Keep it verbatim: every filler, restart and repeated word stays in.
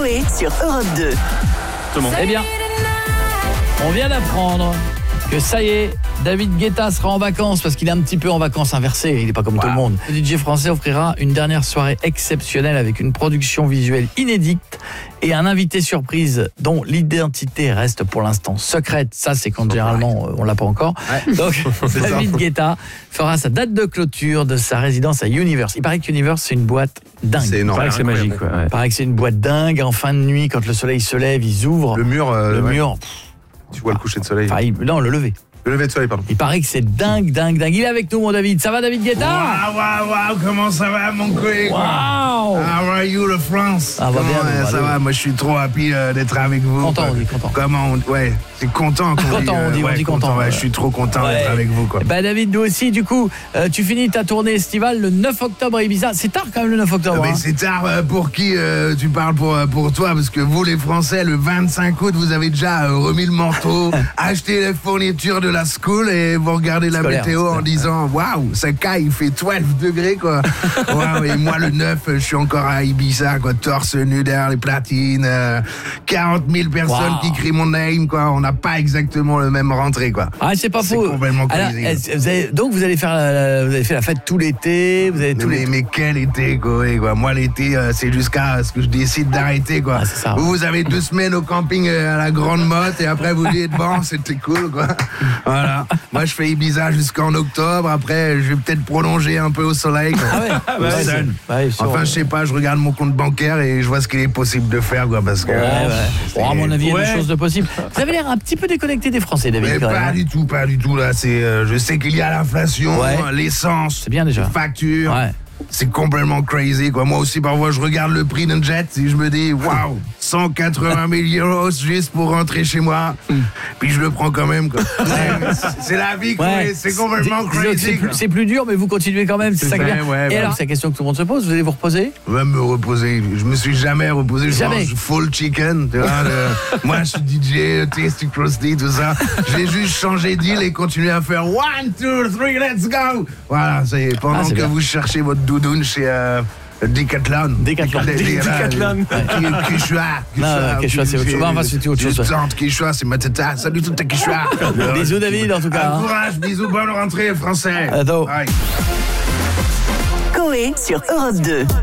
Coé sur Europe deux. Eh bien, on vient d'apprendre que ça y est, David Guetta sera en vacances parce qu'il est un petit peu en vacances inversées, il n'est pas comme wow. tout le monde. Le D J français offrira une dernière soirée exceptionnelle avec une production visuelle inédite et un invité surprise dont l'identité reste pour l'instant secrète. Ça, c'est quand généralement on l'a pas encore. Ouais. Donc, David Guetta fera sa date de clôture de sa résidence à Universe. Il paraît que Universe, c'est une boîte dingue. C'est énorme. Il paraît que c'est magique. Ouais. Il paraît que c'est une boîte dingue. En fin de nuit, quand le soleil se lève, ils ouvrent. Le mur. Euh, le ouais. mur. Tu vois le coucher de soleil. Enfin, il, non, le lever. Le lever de soleil, pardon. Il paraît que c'est dingue, dingue, dingue. Il est avec nous, mon David. Ça va, David Guetta? Waouh, waouh, waouh, comment ça va, mon collègue? Waouh! How are you, le France? Ah, va bien, ouais, va ça bien. va, moi je suis trop happy euh, d'être avec vous. Content, quoi. on dit content. Comment on... Ouais, c'est content qu'on Content, dit. on dit, ouais, on dit content. content ouais, ouais. Je suis trop content Ouais. d'être avec vous, quoi. Bah, David, nous aussi, du coup, euh, tu finis ta tournée estivale le neuf octobre à Ibiza. C'est tard quand même le neuf octobre. Mais hein. c'est tard euh, pour qui euh, tu parles pour, euh, pour toi, parce que vous les Français, le vingt-cinq août, vous avez déjà euh, remis le manteau, acheté les fournitures de la school et vous regardez la Scolaire, météo scolaire. en disant waouh, ça caille, il fait douze degrés, quoi. Waouh, et moi le neuf, je suis encore à Ibiza, quoi, torse nu derrière les platines, euh, quarante mille personnes Wow. qui crient mon name, quoi. On n'a pas exactement le même rentrée, quoi. Ah, c'est pas C'est faux. complètement Alors, crazy, est-ce- vous avez- donc, vous allez faire la, la- vous avez fait la fête tout l'été. Vous avez Mais, tout mais, l'été. mais quel été, quoi, ouais, quoi. Moi, l'été, euh, c'est jusqu'à ce que je décide d'arrêter, quoi. Ah, c'est ça. Vous, vous avez deux semaines au camping euh, à la Grande Motte et après, vous dites, bon, c'était cool, quoi. Voilà. Moi, je fais Ibiza jusqu'en octobre. Après, je vais peut-être prolonger un peu au soleil, quoi. Ah ouais, Au ouais, sun. c'est- ouais, sûr. Enfin, je sais pas, je regarde mon compte bancaire et je vois ce qu'il est possible de faire, quoi, parce que... Ouais, ouais. c'est- Bon, à mon avis, il y a Ouais. des choses de possibles. Vous avez l'air un petit peu déconnecté des Français, David. Mais quand même, pas hein. du tout, pas du tout, là. C'est, euh, je sais qu'il y a l'inflation, Ouais. l'essence, C'est bien déjà. les factures. Ouais. C'est complètement crazy, quoi. Moi aussi, parfois, je regarde le prix d'un jet et je me dis, waouh, cent quatre-vingt mille euros juste pour rentrer chez moi. Puis je le prends quand même, quoi. C'est- C'est la vie, quoi. Ouais. C'est complètement Dis- disons que crazy. C'est plus, quoi. c'est plus dur, mais vous continuez quand même. C'est C'est ça qui est vrai, bien. ouais, Et ouais. alors, c'est la question que tout le monde se pose. Vous allez vous reposer? Je vais me reposer. Je me suis jamais reposé. Je Jamais. mange full chicken. Tu vois, le- Moi, je suis D J, Tasty Krusty, tout ça. Je vais juste changer d'île et continuer à faire one, two, three, let's go. Voilà, c'est pendant Ah, c'est que bien. vous cherchez votre doudoune chez euh, Decathlon. Decathlon. Des- des- Decathlon. euh, Quechua. Non, non, Quechua, c'est autre chose. Enfin, c'était autre chose, ouais. Quechua, c'est ma tata. Salut toute ta Quechua. Bisous, David, en tout cas. Ah, hein. courage, bisous, bonne rentrée, français. Attends. Bye. Coé sur Europe deux.